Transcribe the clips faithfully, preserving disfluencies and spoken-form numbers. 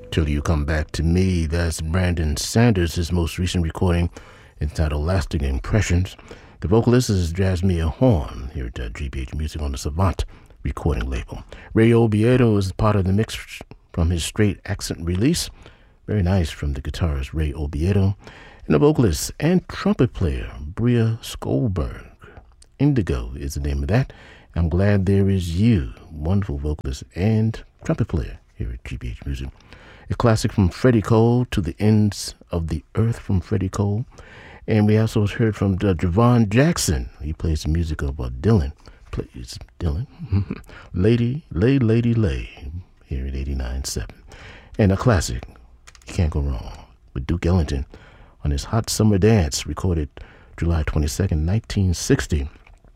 Till You Come Back to Me. That's Brandon Sanders, his most recent recording entitled Lasting Impressions. The vocalist is Jasmine Horn here at uh, G B H Music on the Savant recording label. Ray Oviedo is part of the mix from his Straight Accent release. Very nice from the guitarist Ray Oviedo. And the vocalist and trumpet player Bria Skolberg. Indigo is the name of that. I'm Glad There Is You. Wonderful vocalist and trumpet player here at G B H Music. A classic from Freddie Cole, To the Ends of the Earth from Freddie Cole. And we also heard from uh, Javon Jackson. He plays the music of uh, Dylan. Plays Dylan. Lady, Lay, Lady, Lay. Here at eighty-nine point seven. And a classic, you can't go wrong, with Duke Ellington on his Hot Summer Dance, recorded July twenty-second, nineteen sixty.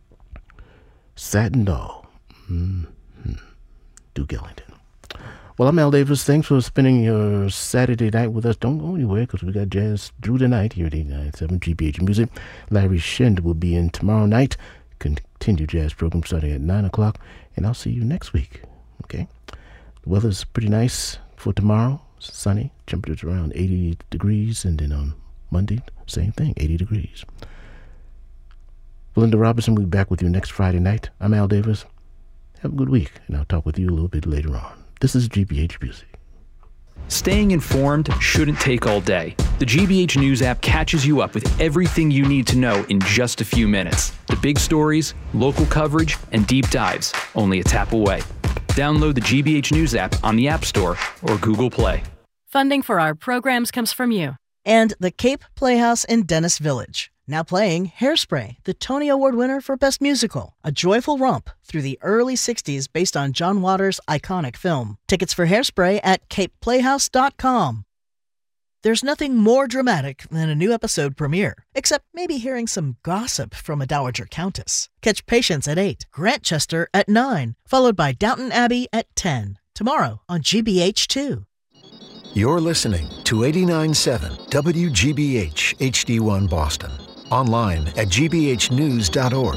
Satin Doll. Mm-hmm. Duke Ellington. Well, I'm Al Davis. Thanks for spending your Saturday night with us. Don't go anywhere because we got jazz through the night here at eighty-nine point seven G B H Music. Larry Shind will be in tomorrow night. Continue jazz program starting at nine o'clock. And I'll see you next week. Okay? The weather's pretty nice for tomorrow. Sunny. Temperatures around eighty degrees. And then on Monday, same thing, eighty degrees. Belinda Robinson will be back with you next Friday night. I'm Al Davis. Have a good week. And I'll talk with you a little bit later on. This is G B H Music. Staying informed shouldn't take all day. The G B H News app catches you up with everything you need to know in just a few minutes. The big stories, local coverage, and deep dives, only a tap away. Download the G B H News app on the App Store or Google Play. Funding for our programs comes from you. And the Cape Playhouse in Dennis Village. Now playing Hairspray, the Tony Award winner for Best Musical, a joyful romp through the early sixties based on John Waters' iconic film. Tickets for Hairspray at cape playhouse dot com. There's nothing more dramatic than a new episode premiere, except maybe hearing some gossip from a Dowager Countess. Catch Patience at eight, Grantchester at nine, followed by Downton Abbey at ten, tomorrow on G B H two. You're listening to eighty-nine point seven W G B H H D one Boston. Online at g b h news dot org.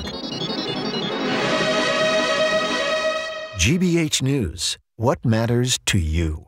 G B H News. What matters to you?